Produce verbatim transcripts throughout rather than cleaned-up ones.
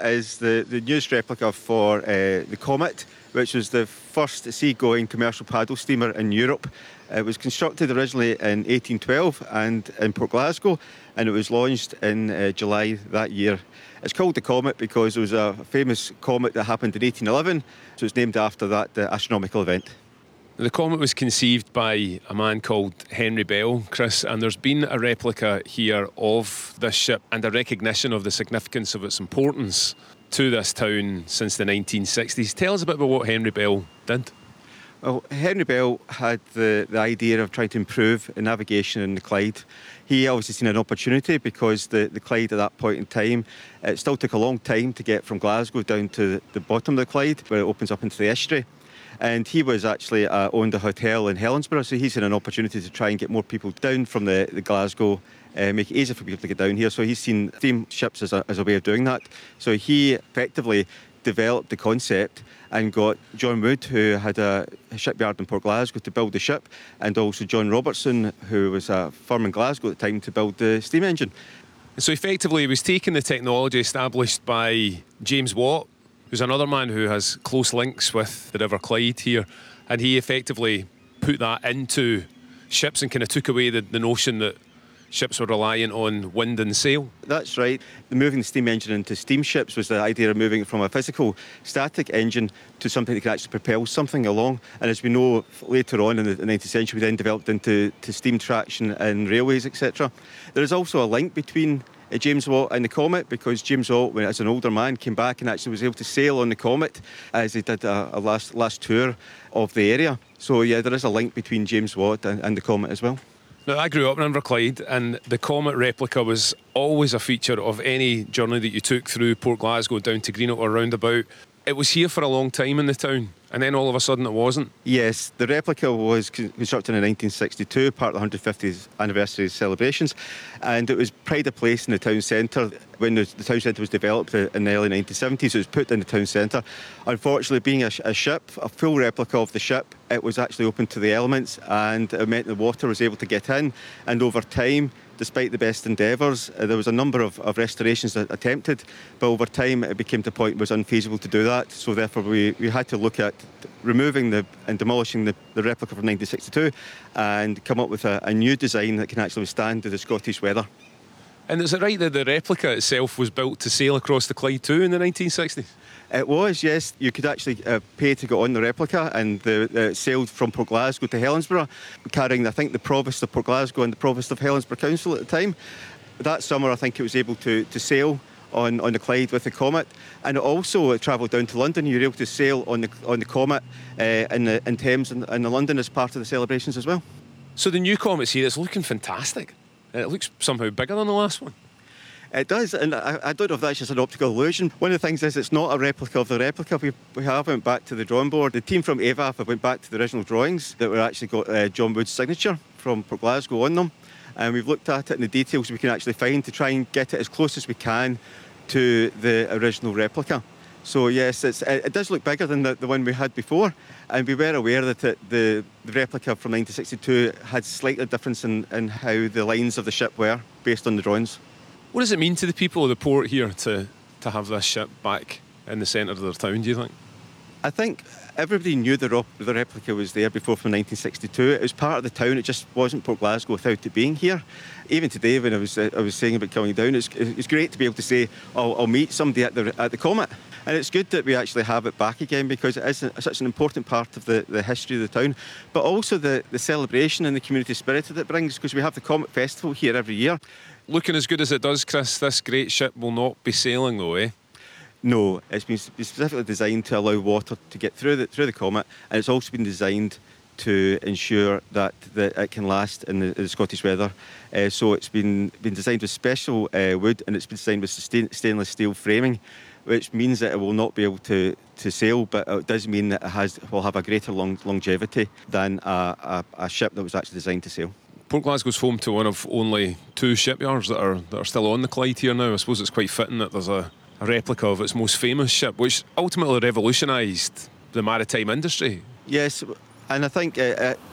is the, the newest replica for uh, the Comet, which was the first sea-going commercial paddle steamer in Europe. It was constructed originally in eighteen twelve and in Port Glasgow, and it was launched in uh, July that year. It's called the Comet because it was a famous comet that happened in eighteen eleven, so it's named after that uh, astronomical event. The Comet was conceived by a man called Henry Bell, Chris, and there's been a replica here of this ship and a recognition of the significance of its importance to this town since the nineteen sixties. Tell us a bit about what Henry Bell did. Well, Henry Bell had the, the idea of trying to improve navigation in the Clyde. He obviously seen an opportunity because the, the Clyde at that point in time, it still took a long time to get from Glasgow down to the bottom of the Clyde, where it opens up into the estuary. And he was actually uh, owned a hotel in Helensburgh, so he's seen an opportunity to try and get more people down from the, the Glasgow, uh, make it easier for people to get down here. So he's seen steamships as a, as a way of doing that. So he effectively developed the concept and got John Wood, who had a shipyard in Port Glasgow, to build the ship, and also John Robertson, who was a firm in Glasgow at the time, to build the steam engine. So effectively he was taking the technology established by James Watt, who's another man who has close links with the River Clyde here, and he effectively put that into ships and kind of took away the, the notion that ships were reliant on wind and sail. That's right. Moving the steam engine into steamships was the idea of moving it from a physical static engine to something that could actually propel something along. And as we know, later on in the nineteenth century, we then developed into to steam traction and railways, et cetera. There is also a link between uh, James Watt and the Comet, because James Watt, when as an older man, came back and actually was able to sail on the Comet as he did a, a last last tour of the area. So yeah, there is a link between James Watt and, and the Comet as well. Now, I grew up in Inverclyde, and the Comet replica was always a feature of any journey that you took through Port Glasgow down to Greenock or roundabout. It was here for a long time in the town, and then all of a sudden it wasn't. Yes, the replica was constructed in nineteen sixty-two, part of the one hundred fiftieth anniversary celebrations, and it was pride of place in the town centre when the, the town centre was developed in the early nineteen seventies. So it was put in the town centre. Unfortunately, being a, a ship, a full replica of the ship, it was actually open to the elements, and it meant the water was able to get in, and over time, despite the best endeavours, uh, there was a number of, of restorations that attempted, but over time it became to the point it was unfeasible to do that. So therefore we, we had to look at removing the and demolishing the, the replica from nineteen sixty-two and come up with a, a new design that can actually withstand the Scottish weather. And is it right that the replica itself was built to sail across the Clyde too in the nineteen sixties? It was, yes. You could actually uh, pay to go on the replica, and the, uh, it sailed from Port Glasgow to Helensburgh, carrying, I think, the Provost of Port Glasgow and the Provost of Helensburgh Council at the time. That summer, I think it was able to, to sail on, on the Clyde with the Comet, and it also travelled down to London. You were able to sail on the on the Comet uh, in, the, in Thames in, in London as part of the celebrations as well. So the new Comet's here, it's looking fantastic. It looks somehow bigger than the last one. It does, and I, I don't know if that's just an optical illusion. One of the things is it's not a replica of the replica. We, we have went back to the drawing board. The team from A V A F have went back to the original drawings that were actually got uh, John Wood's signature from Port Glasgow on them, and we've looked at it and the details we can actually find to try and get it as close as we can to the original replica. So yes, it's, it does look bigger than the, the one we had before, and we were aware that it, the, the replica from nineteen sixty-two had slightly difference in, in how the lines of the ship were based on the drawings. What does it mean to the people of the port here to, to have this ship back in the centre of their town, do you think? I think everybody knew the, ro- the replica was there before from nineteen sixty-two. It was part of the town. It just wasn't Port Glasgow without it being here. Even today, when I was uh, I was saying about coming down, it's, it's great to be able to say, oh, I'll meet somebody at the at the Comet. And it's good that we actually have it back again, because it is a, such an important part of the, the history of the town, but also the, the celebration and the community spirit that it brings, because we have the Comet Festival here every year. Looking as good as it does, Chris, this great ship will not be sailing though, eh? No, it's been specifically designed to allow water to get through the, through the Comet, and it's also been designed to ensure that, that it can last in the, the Scottish weather. Uh, so it's been, been designed with special uh, wood, and it's been designed with sustain, stainless steel framing, which means that it will not be able to, to sail, but it does mean that it has will have a greater long, longevity than a, a, a ship that was actually designed to sail. Port Glasgow's home to one of only two shipyards that are that are still on the Clyde here now. I suppose it's quite fitting that there's a, a replica of its most famous ship, which ultimately revolutionised the maritime industry. Yes, and I think uh, uh,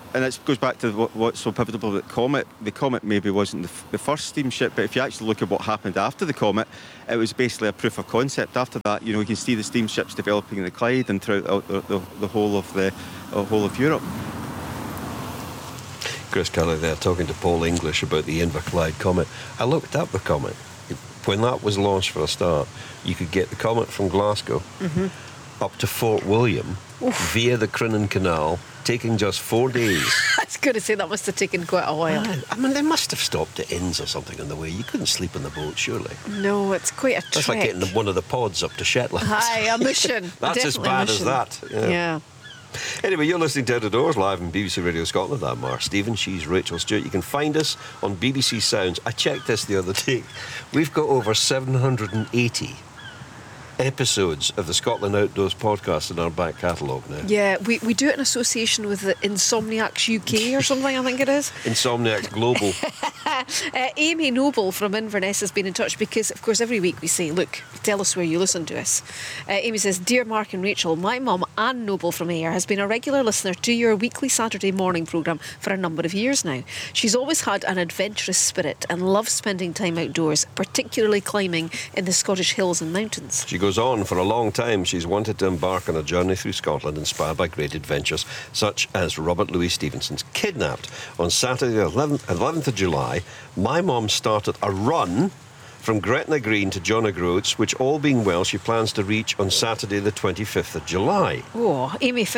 and it goes back to what, what's so pivotal about the Comet. The Comet maybe wasn't the, f- the first steamship, but if you actually look at what happened after the Comet, it was basically a proof of concept. After that, you know, you can see the steamships developing in the Clyde and throughout the, the, the whole of the uh, whole of Europe. Chris Kelly there talking to Paul English about the Inverclyde Comet. I looked up the Comet. When that was launched for a start, you could get the Comet from Glasgow mm-hmm. up to Fort William Oof. via the Crinan Canal, taking just four days. I was going to say that must have taken quite a while. Man, I mean, they must have stopped at inns or something on the way. You couldn't sleep on the boat, surely. No, it's quite a That's trek. like getting one of the pods up to Shetland. Aye, a mission. That's as bad as that. Yeah. yeah. Anyway, you're listening to Out of Doors live on B B C Radio Scotland. I'm Mark Stevens. She's Rachel Stewart. You can find us on B B C Sounds. I checked this the other day. We've got over seven hundred eighty episodes of the Scotland Outdoors podcast in our back catalogue now. Yeah, we, we do it in association with the Insomniacs U K or something, I think it is. Insomniacs Global. uh, Amy Noble from Inverness has been in touch because, of course, every week we say, look, tell us where you listen to us. Uh, Amy says, Dear Mark and Rachel, my mum, Anne Noble from Ayr, has been a regular listener to your weekly Saturday morning programme for a number of years now. She's always had an adventurous spirit and loves spending time outdoors, particularly climbing in the Scottish hills and mountains. She goes on, for a long time she's wanted to embark on a journey through Scotland inspired by great adventures such as Robert Louis Stevenson's Kidnapped. On Saturday the eleventh of July, my mum started a run from Gretna Green to John O'Groats, which, all being well, she plans to reach on Saturday the twenty-fifth of July. Oh, Amy